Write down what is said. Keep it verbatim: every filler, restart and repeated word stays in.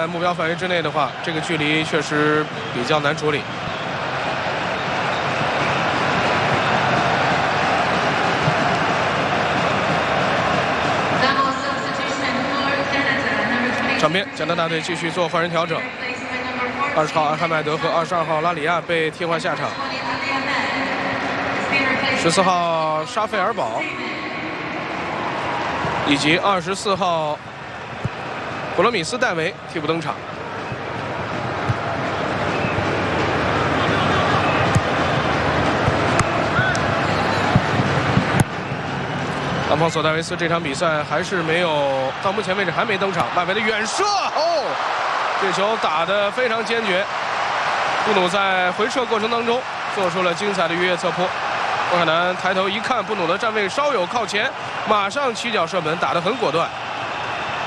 在目标范围之内的话，这个距离确实比较难处理。场边，加拿大队继续做换人调整。二十号阿罕麦德和二十二号拉里亚被替换下场。十四号沙费尔堡以及二十四号普罗米斯戴维替补登场。南方索戴维斯这场比赛还是没有，到目前为止还没登场。外围的远射，哦，这球打得非常坚决。布努在回撤过程当中做出了精彩的越野侧扑。郭海南抬头一看，布努的站位稍有靠前，马上起脚射门，打得很果断。